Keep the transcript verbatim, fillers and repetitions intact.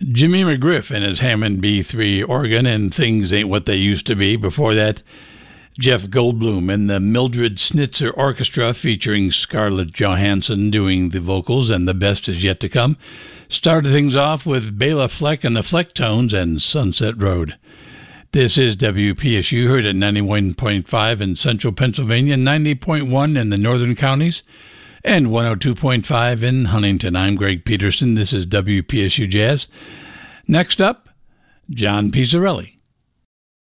Jimmy McGriff and his Hammond B three organ and Things Ain't What They Used to Be. Before that, Jeff Goldblum and the Mildred Snitzer Orchestra featuring Scarlett Johansson doing the vocals, and The Best Is Yet to Come. Started things off with Bela Fleck and the Flecktones and Sunset Road. This is W P S U, heard at ninety-one point five in central Pennsylvania, ninety point one in the northern counties, and one oh two point five in Huntington. I'm Greg Peterson. This is W P S U Jazz. Next up, John Pizzarelli.